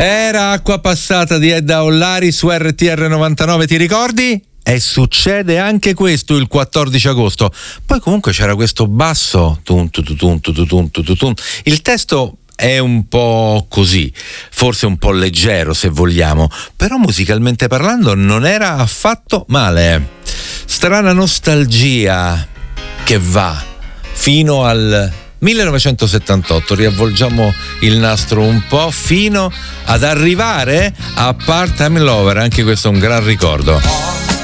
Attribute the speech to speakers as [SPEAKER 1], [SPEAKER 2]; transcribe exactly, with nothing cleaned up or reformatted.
[SPEAKER 1] Era Acqua passata di Edda Ollari su R T R novantanove, ti ricordi? E succede anche questo il quattordici agosto. Poi comunque c'era questo basso tun, tun, tun, tun, tun, tun, tun. Il testo è un po' così, forse un po' leggero se vogliamo, però musicalmente parlando non era affatto male. Strana nostalgia che va fino al millenovecentosettantotto, riavvolgiamo il nastro un po' fino ad arrivare a Part-Time Lover, anche questo è un gran ricordo.